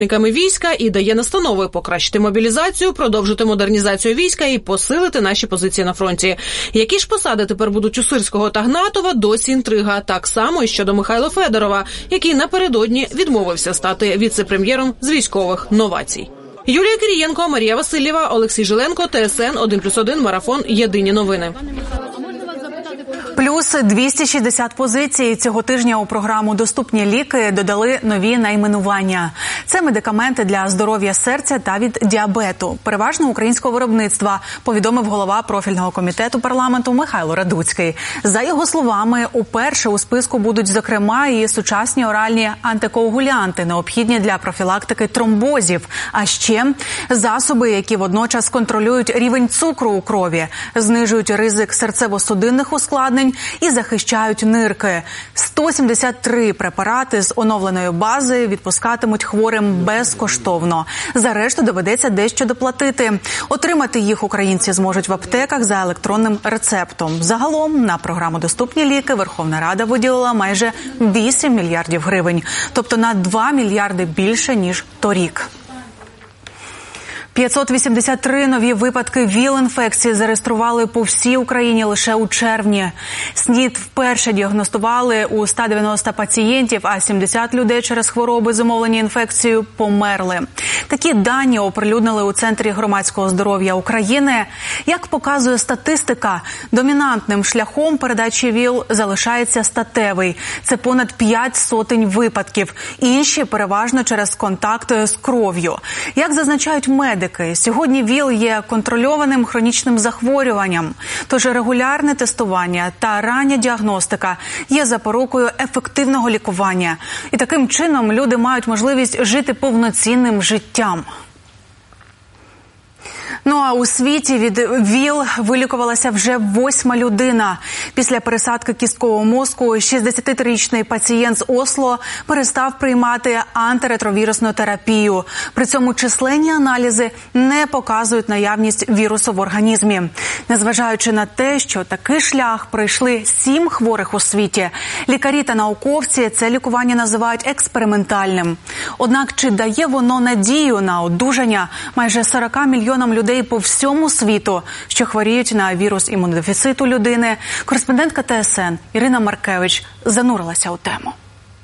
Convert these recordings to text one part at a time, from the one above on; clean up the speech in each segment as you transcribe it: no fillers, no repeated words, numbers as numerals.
війська і дає настанови покращити мобілізацію, продовжити модернізацію війська і посилити наші позиції на фронті. Які ж посади тепер будуть у Сирського та Гнатова, досі інтрига. Так само і щодо Михайла Федорова, який напередодні відмовився стати віце-прем'єром з військових новацій. Юлія Кирієнко, Марія Васильєва, Олексій Жиленко, ТСН 1+1, Марафон, Єдині новини. Плюс 260 позицій. Цього тижня у програму «Доступні ліки» додали нові найменування. Це медикаменти для здоров'я серця та від діабету. Переважно українського виробництва, повідомив голова профільного комітету парламенту Михайло Радуцький. За його словами, уперше у списку будуть, зокрема, і сучасні оральні антикоагулянти, необхідні для профілактики тромбозів. А ще засоби, які водночас контролюють рівень цукру у крові, знижують ризик серцево-судинних ускладнень і захищають нирки. 173 препарати з оновленої бази відпускатимуть хворим безкоштовно. За решту доведеться дещо доплатити. Отримати їх українці зможуть в аптеках за електронним рецептом. Загалом на програму «Доступні ліки» Верховна Рада виділила майже 8 мільярдів гривень. Тобто на 2 мільярди більше, ніж торік. 583 нові випадки ВІЛ-інфекції зареєстрували по всій Україні лише у червні. СНІД вперше діагностували у 190 пацієнтів, а 70 людей через хвороби, зумовлені інфекцією, померли. Такі дані оприлюднили у Центрі громадського здоров'я України. Як показує статистика, домінантним шляхом передачі ВІЛ залишається статевий. Це понад 500 випадків. Інші переважно через контакт з кров'ю. Як зазначають медики, сьогодні ВІЛ є контрольованим хронічним захворюванням. Тож регулярне тестування та рання діагностика є запорукою ефективного лікування. І таким чином люди мають можливість жити повноцінним життям. Ну а у світі від ВІЛ вилікувалася вже 8-ма людина. Після пересадки кісткового мозку 63-річний пацієнт з Осло перестав приймати антиретровірусну терапію. При цьому численні аналізи не показують наявність вірусу в організмі. Незважаючи на те, що такий шлях пройшли 7 хворих у світі, лікарі та науковці це лікування називають експериментальним. Однак чи дає воно надію на одужання майже 40 мільйонам людей по всьому світу, що хворіють на вірус імунодефіциту людини? Кореспондентка ТСН Ірина Маркевич занурилася у тему.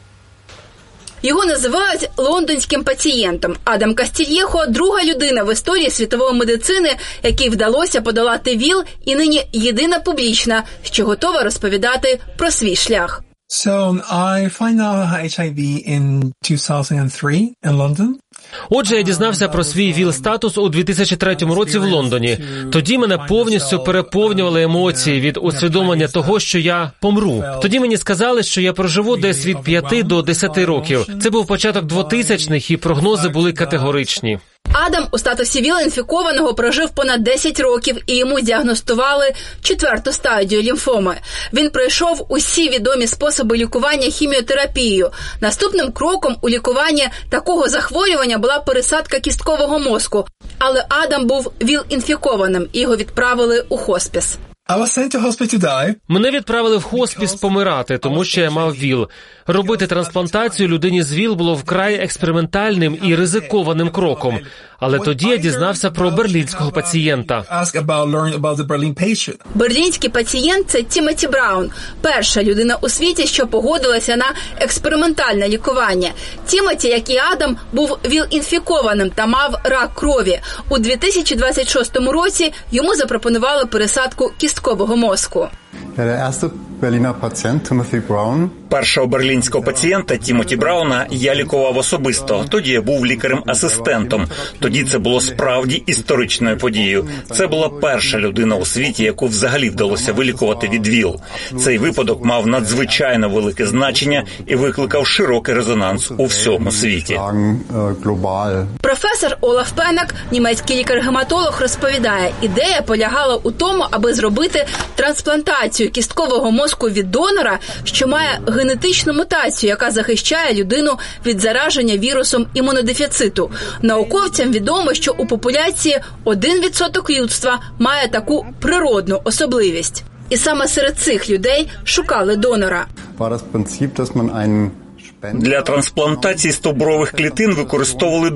Його називають лондонським пацієнтом. Адам Кастільєхо – друга людина в історії світової медицини, якій вдалося подолати ВІЛ, і нині єдина публічна, що готова розповідати про свій шлях. So I find out HIV in 2003 in London. Отже, я дізнався про свій ВІЛ-статус у 2003 році в Лондоні. Тоді мене повністю переповнювали емоції від усвідомлення того, що я помру. Тоді мені сказали, що я проживу десь від 5 до 10 років. Це був початок 2000-х, і прогнози були категоричні. Адам у статусі ВІЛ-інфікованого прожив понад 10 років, і йому діагностували 4-ту стадію лімфоми. Він пройшов усі відомі способи лікування хіміотерапією. Наступним кроком у лікуванні такого захворювання була пересадка кісткового мозку. Але Адам був ВІЛ-інфікованим, і його відправили у хоспіс. Мене відправили в хоспіс помирати, тому що я мав ВІЛ. Робити трансплантацію людині з ВІЛ було вкрай експериментальним і ризикованим кроком. Але тоді я дізнався про берлінського пацієнта. Берлінський пацієнт – це Тімоті Браун. Перша людина у світі, що погодилася на експериментальне лікування. Тімоті, як і Адам, був ВІЛ-інфікованим та мав рак крові. У 2026 році йому запропонували пересадку кісткового мозку. Першого берлінського пацієнта Тімоті Брауна я лікував особисто. Тоді я був лікарем-асистентом. Тоді це було справді історичною подією. Це була перша людина у світі, яку взагалі вдалося вилікувати від ВІЛ. Цей випадок мав надзвичайно велике значення і викликав широкий резонанс у всьому світі. Професор Олаф Пенек, німецький лікар-гематолог, розповідає, ідея полягала у тому, аби зробити трансплантацію кісткового мозку від донора, що має генетичну мутацію, яка захищає людину від зараження вірусом імунодефіциту. Науковцям відомо, що у популяції 1% людства має таку природну особливість. І саме серед цих людей шукали донора. Для трансплантації стовбурових клітин використовували